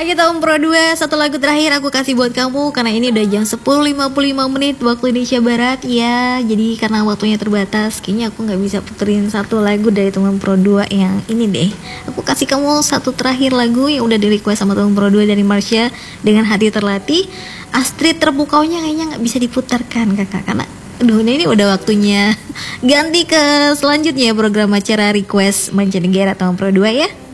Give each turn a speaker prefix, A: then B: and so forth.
A: Oke tahun Pro 2, satu lagu terakhir aku kasih buat kamu karena ini udah jam 10.55 menit waktu Indonesia Barat ya. Jadi karena waktunya terbatas, kayaknya aku gak bisa puterin satu lagu dari teman Pro 2 yang ini deh. Aku kasih kamu satu terakhir lagu yang udah di request sama teman Pro 2 dari Marsha dengan Hati Terlatih. Astrid Terpukaunya kayaknya gak bisa diputarkan kakak, karena aduh ini udah waktunya ganti ke selanjutnya program acara request mancanegara teman Pro 2 ya.